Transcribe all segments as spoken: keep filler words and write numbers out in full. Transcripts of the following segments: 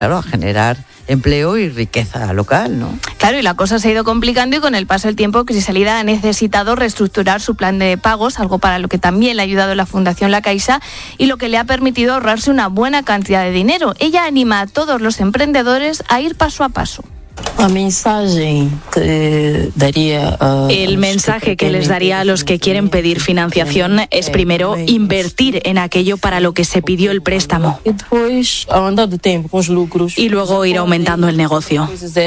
claro, a generar empleo y riqueza local, ¿no? Claro, y la cosa se ha ido complicando y con el paso del tiempo Crisalida ha necesitado reestructurar su plan de pagos, algo para lo que también le ha ayudado la Fundación La Caixa y lo que le ha permitido ahorrarse una buena cantidad de dinero. Ella anima a todos los emprendedores a ir paso a paso. El mensaje que les daría a los que quieren pedir financiación es primero invertir en aquello para lo que se pidió el préstamo y luego ir aumentando el negocio.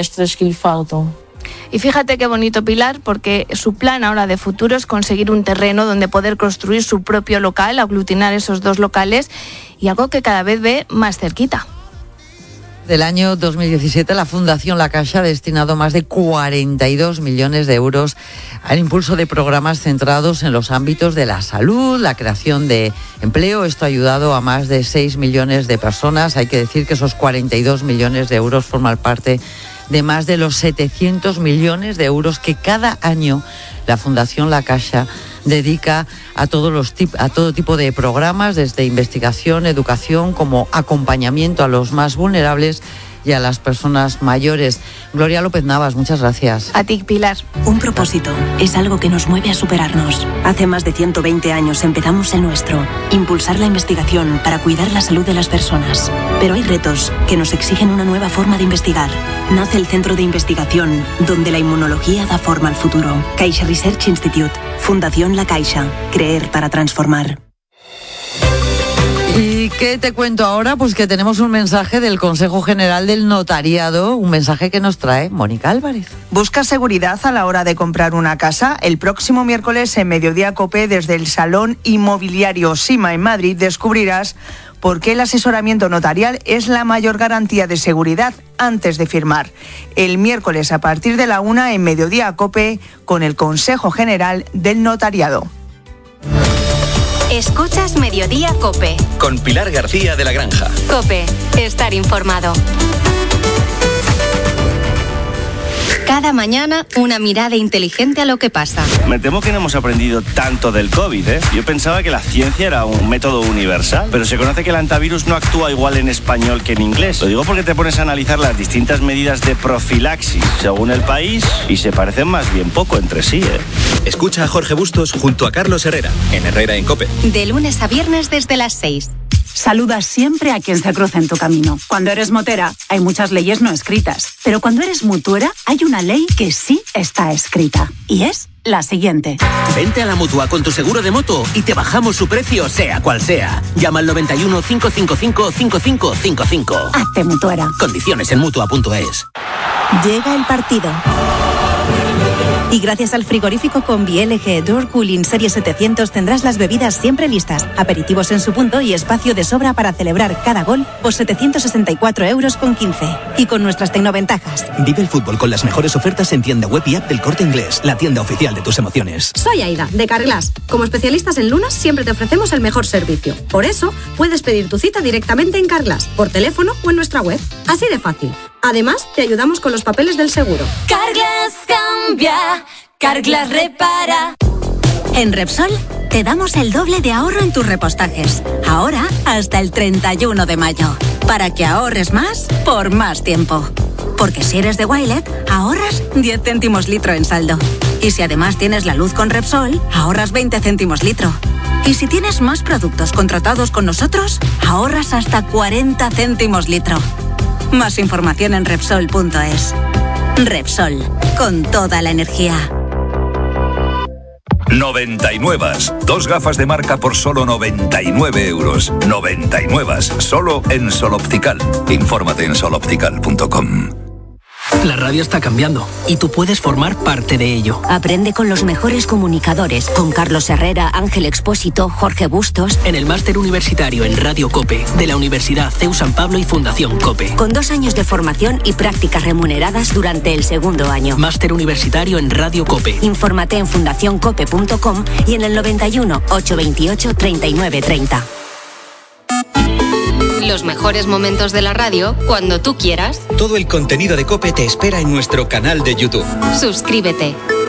Y fíjate qué bonito, Pilar, porque su plan ahora de futuro es conseguir un terreno donde poder construir su propio local, aglutinar esos dos locales y algo que cada vez ve más cerquita. Del año dos mil diecisiete, la Fundación La Caixa ha destinado más de cuarenta y dos millones de euros al impulso de programas centrados en los ámbitos de la salud, la creación de empleo. Esto ha ayudado a más de seis millones de personas. Hay que decir que esos cuarenta y dos millones de euros forman parte de más de los setecientos millones de euros que cada año la Fundación La Caixa dedica a todos los tip, a todo tipo de programas, desde investigación, educación, como acompañamiento a los más vulnerables y a las personas mayores. Gloria López Navas, muchas gracias. A ti, Pilar. Un propósito es algo que nos mueve a superarnos. Hace más de ciento veinte años empezamos el nuestro, impulsar la investigación para cuidar la salud de las personas. Pero hay retos que nos exigen una nueva forma de investigar. Nace el Centro de Investigación, donde la inmunología da forma al futuro. Caixa Research Institute, Fundación La Caixa, creer para transformar. ¿Y qué te cuento ahora? Pues que tenemos un mensaje del Consejo General del Notariado, un mensaje que nos trae Mónica Álvarez. ¿Buscas seguridad a la hora de comprar una casa? El próximo miércoles en Mediodía Cope, desde el Salón Inmobiliario Sima en Madrid, descubrirás por qué el asesoramiento notarial es la mayor garantía de seguridad antes de firmar. El miércoles a partir de la una en Mediodía Cope con el Consejo General del Notariado. Escuchas Mediodía Cope. Con Pilar García de la Granja. Cope, estar informado. Cada mañana, una mirada inteligente a lo que pasa. Me temo que no hemos aprendido tanto del COVID, ¿eh? Yo pensaba que la ciencia era un método universal, pero se conoce que el antivirus no actúa igual en español que en inglés. Lo digo porque te pones a analizar las distintas medidas de profilaxis según el país y se parecen más bien poco entre sí, ¿eh? Escucha a Jorge Bustos junto a Carlos Herrera, en Herrera en Cope. De lunes a viernes desde las seis. Saluda siempre a quien se cruza en tu camino. Cuando eres motera, hay muchas leyes no escritas. Pero cuando eres mutuera, hay una ley que sí está escrita. Y es la siguiente. Vente a la Mutua con tu seguro de moto y te bajamos su precio, sea cual sea. Llama al noventa y uno, cinco cinco cinco, cinco cinco cinco cinco. Hazte mutuera. Condiciones en mutua punto es. Llega el partido. Y gracias al frigorífico Combi L G Door Cooling Serie setecientos tendrás las bebidas siempre listas, aperitivos en su punto y espacio de sobra para celebrar cada gol por setecientos sesenta y cuatro euros con quince. Y con nuestras tecnoventajas. Vive el fútbol con las mejores ofertas en tienda web y app del Corte Inglés, la tienda oficial de tus emociones. Soy Aida, de Carglass. Como especialistas en lunas siempre te ofrecemos el mejor servicio. Por eso, puedes pedir tu cita directamente en Carglass, por teléfono o en nuestra web. Así de fácil. Además, te ayudamos con los papeles del seguro. Carglass cambia, Carglass repara. En Repsol te damos el doble de ahorro en tus repostajes. Ahora hasta el treinta y uno de mayo. Para que ahorres más por más tiempo. Porque si eres de Wilet, ahorras diez céntimos litro en saldo. Y si además tienes la luz con Repsol, ahorras veinte céntimos litro. Y si tienes más productos contratados con nosotros, ahorras hasta cuarenta céntimos litro. Más información en Repsol punto es. Repsol, con toda la energía. noventa y nueve. Dos gafas de marca por solo noventa y nueve euros. noventa y nueve. Solo en Sol Optical. Infórmate en sol optical punto com. La radio está cambiando y tú puedes formar parte de ello. Aprende con los mejores comunicadores, con Carlos Herrera, Ángel Expósito, Jorge Bustos. En el máster universitario en Radio Cope de la Universidad C E U San Pablo y Fundación Cope. Con dos años de formación y prácticas remuneradas durante el segundo año. Máster universitario en Radio Cope. Infórmate en fundación cope punto com y en el noventa y uno, ochocientos veintiocho, treinta y nueve treinta. Los mejores momentos de la radio cuando tú quieras. Todo el contenido de COPE te espera en nuestro canal de YouTube. Suscríbete.